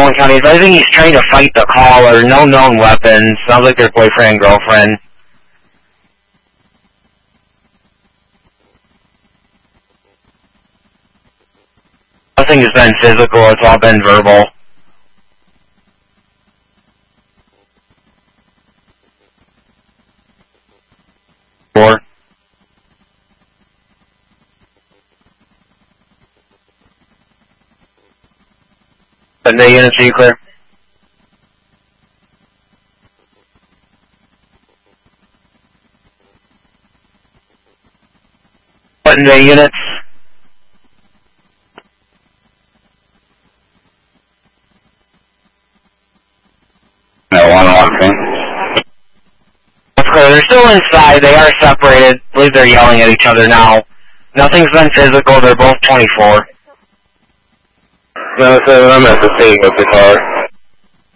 Owen County. I think he's trying to fight the caller. No known weapons. Sounds like their boyfriend, girlfriend. Nothing has been physical. It's all been verbal. Four. Sunday units, are you clear? Sunday units. No, one walking. That's clear. They're still inside. They are separated. I believe they're yelling at each other now. Nothing's been physical. They're both 24. No, so I'm at the seeing of the car.